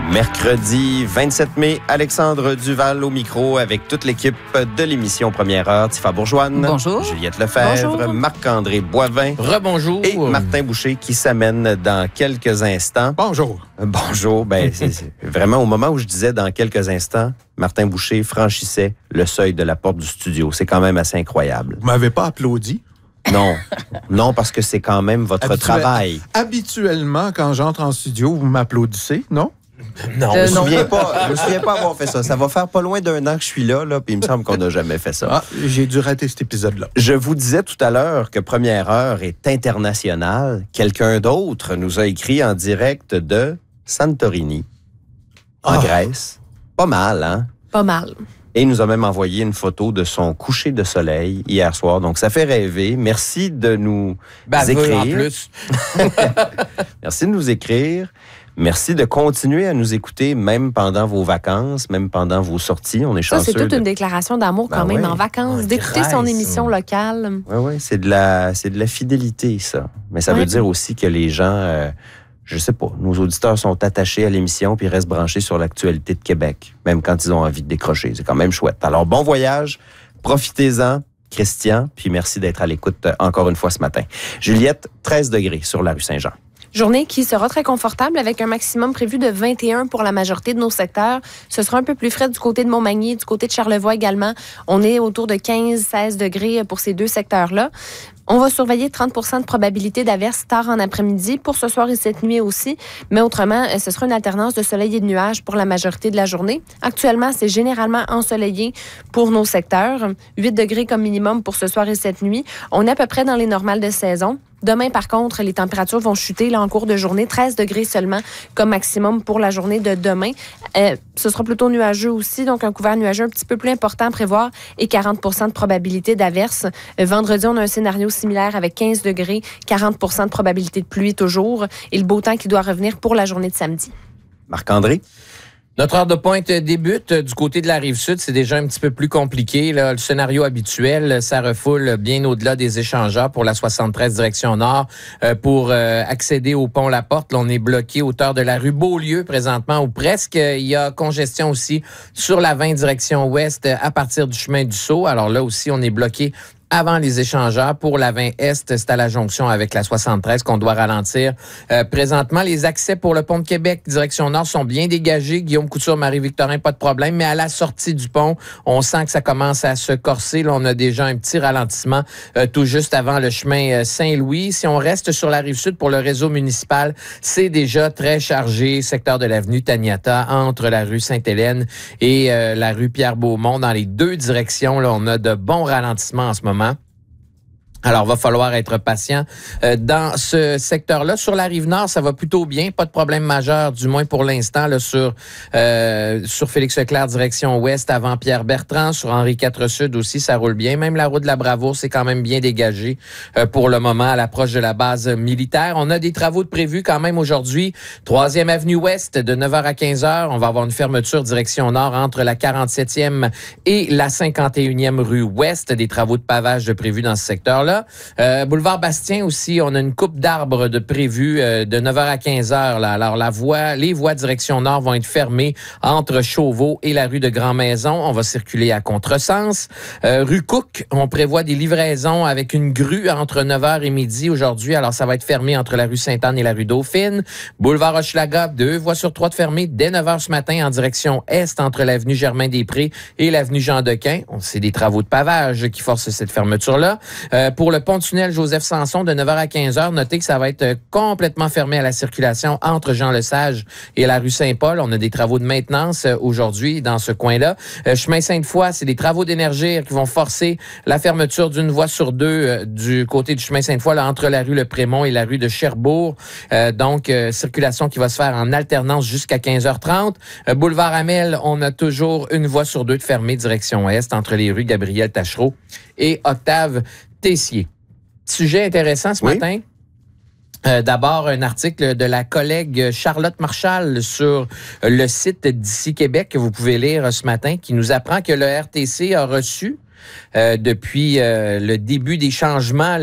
Mercredi 27 mai, Alexandre Duval au micro avec toute l'équipe de l'émission Première Heure. Tifa Bourgeoine. Bonjour. Juliette Lefebvre. Bonjour. Marc-André Boivin. Rebonjour. Et Martin Boucher qui s'amène dans quelques instants. Bonjour. Bonjour. C'est vraiment au moment où je disais dans quelques instants, Martin Boucher franchissait le seuil de la porte du studio. C'est quand même assez incroyable. Vous m'avez pas applaudi? Non, parce que c'est quand même votre travail. Habituellement, quand j'entre en studio, vous m'applaudissez, non? Non, je me souviens pas avoir fait ça. Ça va faire pas loin d'un an que je suis là, puis il me semble qu'on n'a jamais fait ça. Ah, j'ai dû rater cet épisode-là. Je vous disais tout à l'heure que Première Heure est internationale. Quelqu'un d'autre nous a écrit en direct de Santorini, en Grèce. Pas mal, hein? Pas mal. Et il nous a même envoyé une photo de son coucher de soleil hier soir. Donc, ça fait rêver. Merci de nous écrire. En plus. Merci de nous écrire. Merci de continuer à nous écouter, même pendant vos vacances, même pendant vos sorties. On est chanceux. Ça, c'est toute une déclaration d'amour quand même en vacances, d'écouter son émission locale. Oui, c'est de la fidélité, ça. Mais ça veut dire aussi que les gens, je sais pas, nos auditeurs sont attachés à l'émission puis restent branchés sur l'actualité de Québec, même quand ils ont envie de décrocher. C'est quand même chouette. Alors, bon voyage, profitez-en, Christian, puis merci d'être à l'écoute encore une fois ce matin. Juliette, 13 degrés sur la rue Saint-Jean. Journée qui sera très confortable avec un maximum prévu de 21 pour la majorité de nos secteurs. Ce sera un peu plus frais du côté de Montmagny, du côté de Charlevoix également. On est autour de 15-16 degrés pour ces deux secteurs-là. On va surveiller 30 % de probabilité d'averse tard en après-midi pour ce soir et cette nuit aussi. Mais autrement, ce sera une alternance de soleil et de nuages pour la majorité de la journée. Actuellement, c'est généralement ensoleillé pour nos secteurs. 8 degrés comme minimum pour ce soir et cette nuit. On est à peu près dans les normales de saison. Demain, par contre, les températures vont chuter là, en cours de journée. 13 degrés seulement comme maximum pour la journée de demain. Ce sera plutôt nuageux aussi, donc un couvert nuageux un petit peu plus important à prévoir et 40 % de probabilité d'averse. Vendredi, on a un scénario similaire avec 15 degrés, 40 % de probabilité de pluie toujours et le beau temps qui doit revenir pour la journée de samedi. Marc-André? Notre heure de pointe débute du côté de la Rive-Sud. C'est déjà un petit peu plus compliqué. Là. Le scénario habituel, ça refoule bien au-delà des échangeurs pour la 73 direction nord. Pour accéder au pont La Porte, là, on est bloqué hauteur de la rue Beaulieu présentement, ou presque. Il y a congestion aussi sur la 20 direction ouest à partir du chemin du Sceau. Alors là aussi, on est bloqué avant les échangeurs. Pour la 20 Est, c'est à la jonction avec la 73 qu'on doit ralentir. Présentement, les accès pour le pont de Québec, direction nord, sont bien dégagés. Guillaume Couture, Marie-Victorin, pas de problème. Mais à la sortie du pont, on sent que ça commence à se corser. Là, on a déjà un petit ralentissement tout juste avant le chemin Saint-Louis. Si on reste sur la Rive-Sud pour le réseau municipal, c'est déjà très chargé. Secteur de l'avenue Taniata, entre la rue Sainte-Hélène et la rue Pierre-Beaumont. Dans les deux directions, là, on a de bons ralentissements en ce moment. Alors, va falloir être patient dans ce secteur-là. Sur la Rive-Nord, ça va plutôt bien. Pas de problème majeur, du moins pour l'instant, là, sur Félix-Leclerc, direction ouest, avant Pierre-Bertrand. Sur Henri IV Sud aussi, ça roule bien. Même la route de la Bravoure, c'est quand même bien dégagé pour le moment à l'approche de la base militaire. On a des travaux de prévus quand même aujourd'hui. 3e avenue ouest, de 9h à 15h. On va avoir une fermeture direction nord entre la 47e et la 51e rue ouest. Des travaux de pavage de prévus dans ce secteur-là. Boulevard Bastien aussi, on a une coupe d'arbres de prévu de 9h à 15h. Là. Alors, les voies direction nord vont être fermées entre Chauveau et la rue de Grand-Maison. On va circuler à contresens. Rue Cook, on prévoit des livraisons avec une grue entre 9h et midi aujourd'hui. Alors, ça va être fermé entre la rue Sainte-Anne et la rue Dauphine. Boulevard Hochelaga, 2 voies sur 3 de fermées dès 9h ce matin en direction est entre l'avenue Germain-des-Prés et l'avenue Jean-Dequin. C'est des travaux de pavage qui forcent cette fermeture-là. Pour le pont-tunnel Joseph-Sanson, de 9h à 15h, notez que ça va être complètement fermé à la circulation entre Jean-Lesage et la rue Saint-Paul. On a des travaux de maintenance aujourd'hui dans ce coin-là. Chemin Sainte-Foy, c'est des travaux d'énergie qui vont forcer la fermeture d'une voie sur deux du côté du chemin Sainte-Foy, là, entre la rue Le Prémont et la rue de Cherbourg. Donc, circulation qui va se faire en alternance jusqu'à 15h30. Boulevard Amel, on a toujours une voie sur deux de fermée direction est entre les rues Gabriel Tachereau et Octave Tessier. Sujet intéressant ce matin. D'abord, un article de la collègue Charlotte Marchal sur le site d'Ici Québec que vous pouvez lire ce matin, qui nous apprend que le RTC a reçu depuis le début des changements